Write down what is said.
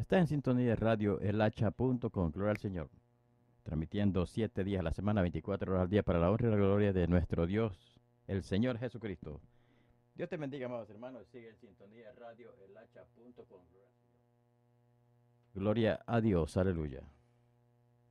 Está en sintonía de radio elhacha.com, gloria al Señor. Transmitiendo 7 días a la semana, 24 horas al día para la honra y la gloria de nuestro Dios, el Señor Jesucristo. Dios te bendiga, amados hermanos. Sigue en sintonía de radio elhacha.com. Gloria a Dios, aleluya.